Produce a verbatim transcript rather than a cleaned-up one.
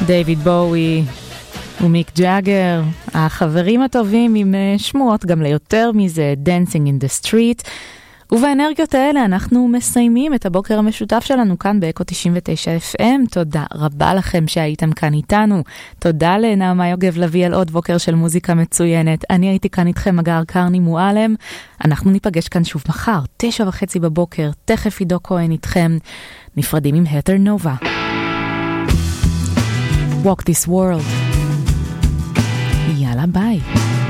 דיוויד בואי ומיק ג'אגר, החברים הטובים עם שמועות גם ליותר מזה, Dancing in the Street. ובאנרגיות האלה אנחנו מסיימים את הבוקר המשותף שלנו כאן באקו תשעים ותשע אף אם. תודה רבה לכם שהייתם כאן איתנו. תודה לנעמה יוגב לוי על עוד בוקר של מוזיקה מצוינת. אני הייתי כאן איתכם אגר קרני מועלם. אנחנו ניפגש כאן שוב מחר, תשע וחצי בבוקר. תכף עידו כהן איתכם. נפרדים עם הת'ר נובה. Walk this world. יאללה ביי.